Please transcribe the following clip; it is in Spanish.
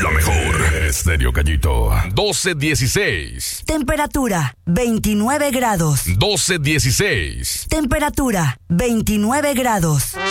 La mejor. Estéreo Gallito. 12:16. Temperatura 29 grados. 12:16. Temperatura 29 grados.